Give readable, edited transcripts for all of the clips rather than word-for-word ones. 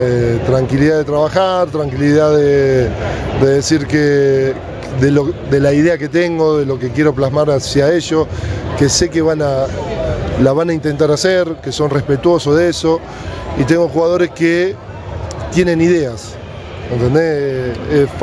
Tranquilidad de trabajar, tranquilidad de decir que de la idea que tengo, de lo que quiero plasmar hacia ellos, que sé que la van a intentar hacer, que son respetuosos de eso, y tengo jugadores que tienen ideas, ¿entendés?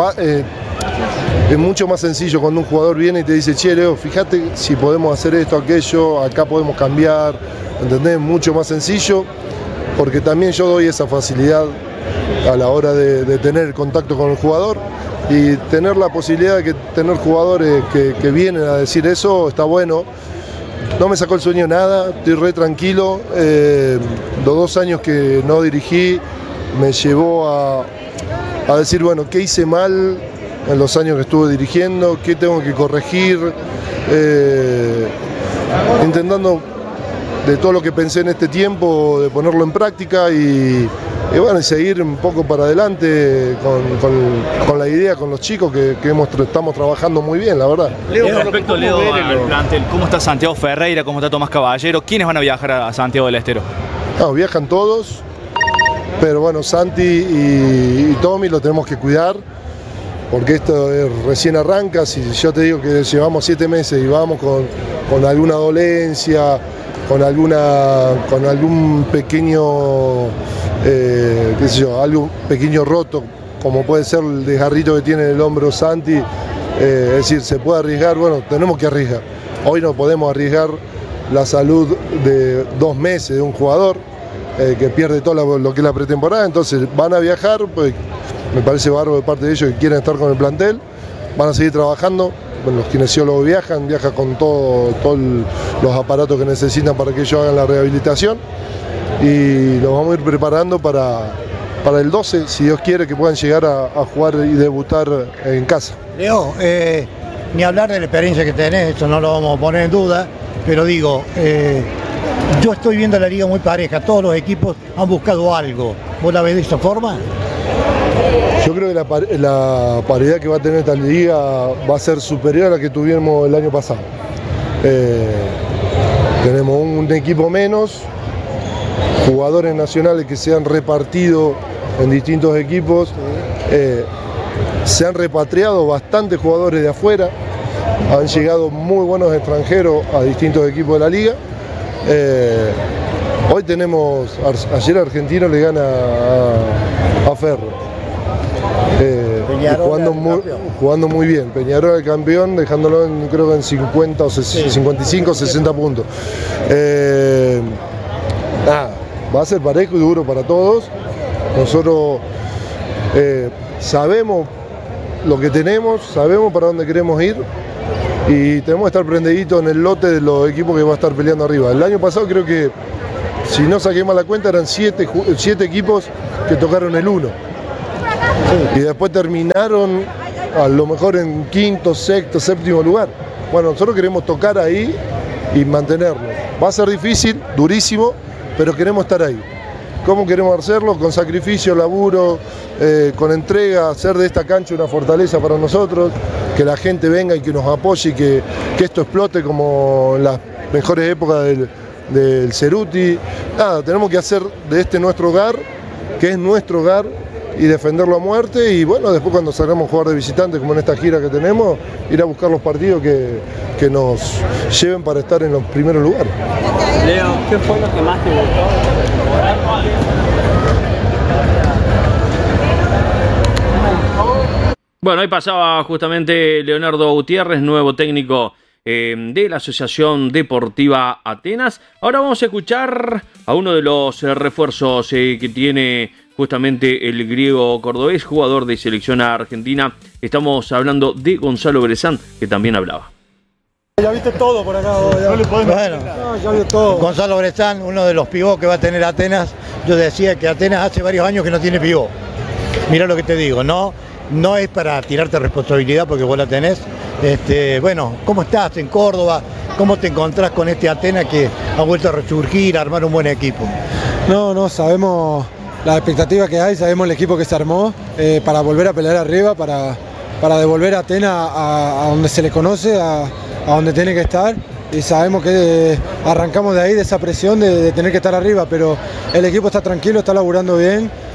Es mucho más sencillo cuando un jugador viene y te dice, che, Leo, fíjate si podemos hacer esto, aquello, acá podemos cambiar, ¿entendés? Mucho más sencillo, porque también yo doy esa facilidad a la hora de tener contacto con el jugador y tener la posibilidad de tener jugadores que vienen a decir eso, está bueno. No me sacó el sueño nada, estoy re tranquilo. Los 2 años que no dirigí me llevó a decir, bueno, ¿qué hice mal en los años que estuve dirigiendo? ¿Qué tengo que corregir? Intentando de todo lo que pensé en este tiempo, de ponerlo en práctica y bueno, y seguir un poco para adelante con la idea, con los chicos que estamos trabajando muy bien, la verdad. Leo, respecto al plantel, ¿cómo está Santiago Ferreira? ¿Cómo está Tomás Caballero? ¿Quiénes van a viajar a Santiago del Estero? No, viajan todos, pero bueno, Santi y Tommy lo tenemos que cuidar, porque esto recién arranca. Si yo te digo que llevamos 7 meses y vamos con alguna dolencia, con algún pequeño, qué sé yo, algún pequeño roto, como puede ser el desgarrito que tiene en el hombro Santi, es decir, se puede arriesgar, bueno, tenemos que arriesgar. Hoy no podemos arriesgar la salud de 2 meses de un jugador que pierde todo lo que es la pretemporada, entonces van a viajar, pues me parece bárbaro de parte de ellos que quieren estar con el plantel, van a seguir trabajando. Bueno, los kinesiólogos viajan con todos los aparatos que necesitan para que ellos hagan la rehabilitación y los vamos a ir preparando para el 12, si Dios quiere, que puedan llegar a jugar y debutar en casa. Leo, ni hablar de la experiencia que tenés, esto no lo vamos a poner en duda, pero digo, yo estoy viendo la liga muy pareja, todos los equipos han buscado algo. ¿Vos la ves de esa forma? Yo creo que la paridad que va a tener esta liga va a ser superior a la que tuvimos el año pasado. Tenemos un equipo menos, jugadores nacionales que se han repartido en distintos equipos, se han repatriado bastantes jugadores de afuera, han llegado muy buenos extranjeros a distintos equipos de la liga. Hoy ayer Argentino le gana a Ferro. Jugando muy bien. Peñarol el campeón, dejándolo creo que en 50 o 55 o 60 puntos. Va a ser parejo y duro para todos. Nosotros sabemos lo que tenemos, sabemos para dónde queremos ir y tenemos que estar prendiditos en el lote de los equipos que va a estar peleando arriba. El año pasado creo que, si no saqué mal la cuenta, eran 7 equipos que tocaron el 1. Y después terminaron a lo mejor en 5º, 6º, 7º lugar. Bueno, nosotros queremos tocar ahí y mantenernos. Va a ser difícil, durísimo, pero queremos estar ahí. ¿Cómo queremos hacerlo? Con sacrificio, laburo, con entrega, hacer de esta cancha una fortaleza para nosotros, que la gente venga y que nos apoye y que esto explote como en las mejores épocas del Ceruti. Nada, tenemos que hacer de este nuestro hogar, que es nuestro hogar, y defenderlo a muerte, y bueno, después cuando salgamos a jugar de visitantes, como en esta gira que tenemos, ir a buscar los partidos que nos lleven para estar en los primeros lugares. Leo, ¿qué fue lo que más te gustó? Bueno, ahí pasaba justamente Leonardo Gutiérrez, nuevo técnico de la Asociación Deportiva Atenas. Ahora vamos a escuchar a uno de los refuerzos que tiene justamente el griego cordobés, jugador de selección argentina. Estamos hablando de Gonzalo Bressan, que también hablaba. Ya viste todo por acá. No le podemos. Bueno, ya vio todo. Gonzalo Bressan, uno de los pivots que va a tener Atenas. Yo decía que Atenas hace varios años que no tiene pivot. Mirá lo que te digo, no es para tirarte responsabilidad porque vos la tenés. Bueno, ¿cómo estás en Córdoba? ¿Cómo te encontrás con este Atenas que ha vuelto a resurgir, a armar un buen equipo? No, sabemos la expectativa que hay, sabemos el equipo que se armó para volver a pelear arriba, para devolver a Atenas a donde se le conoce, a donde tiene que estar, y sabemos que arrancamos de ahí, de esa presión de tener que estar arriba, pero el equipo está tranquilo, está laburando bien,